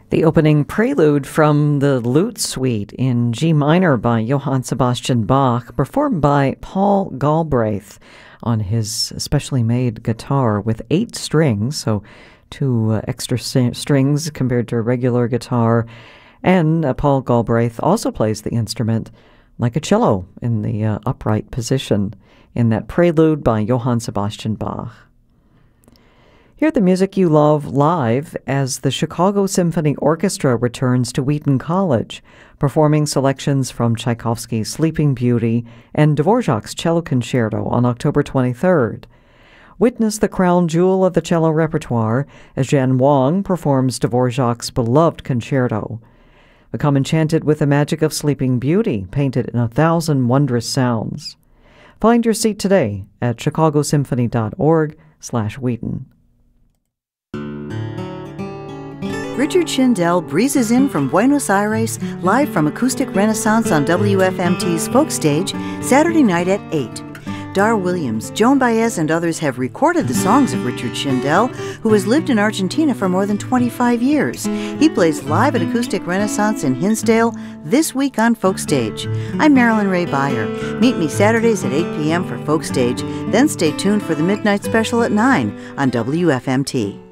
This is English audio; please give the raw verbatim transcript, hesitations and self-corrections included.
The opening prelude from the Lute Suite in G minor by Johann Sebastian Bach, performed by Paul Galbraith on his specially made guitar with eight strings, so two uh, extra st- strings compared to a regular guitar. And uh, Paul Galbraith also plays the instrument like a cello in the uh, upright position in that prelude by Johann Sebastian Bach. Hear the music you love live as the Chicago Symphony Orchestra returns to Wheaton College, performing selections from Tchaikovsky's Sleeping Beauty and Dvorak's Cello Concerto on October twenty-third. Witness the crown jewel of the cello repertoire as Jan Wong performs Dvorak's beloved concerto. Become enchanted with the magic of Sleeping Beauty, painted in a thousand wondrous sounds. Find your seat today at chicagosymphony.org slash Wheaton. Richard Shindell breezes in from Buenos Aires, live from Acoustic Renaissance on W F M T's Folk Stage, Saturday night at eight. Dar Williams, Joan Baez, and others have recorded the songs of Richard Shindell, who has lived in Argentina for more than twenty-five years. He plays live at Acoustic Renaissance in Hinsdale this week on Folk Stage. I'm Marilyn Ray Beyer. Meet me Saturdays at eight p.m. for Folk Stage, then stay tuned for the Midnight Special at nine on W F M T.